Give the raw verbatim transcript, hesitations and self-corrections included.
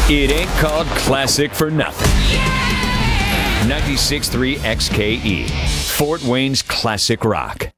It ain't called classic for nothing. ninety-six point three X K E, Fort Wayne's classic rock.